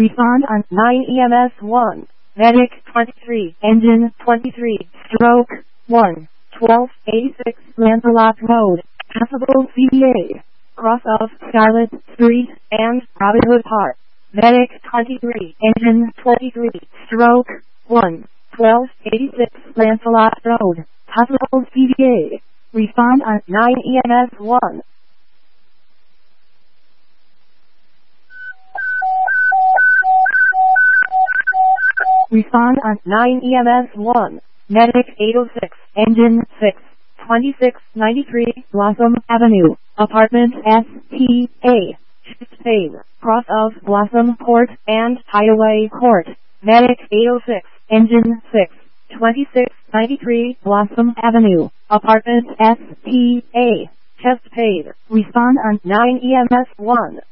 Respond on 9 EMS 1. Medic 23. Engine 23. Stroke 1. 1286 Lancelot Road. Possible CBA. Cross of Scarlet Street and Robin Hood Park. Medic 23. Engine 23. Stroke 1. 1286 Lancelot Road. Possible CBA. Respond on 9 EMS 1. Respond on 9 EMS 1. Medic 806. Engine 6. 2693 Blossom Avenue. Apartment SPA. Shift phase. Cross of Blossom Court and Hideaway Court. Medic 806. Engine 6. 2693 Blossom Avenue. Apartment SPA. Chest paid. Respond on 9 EMS 1.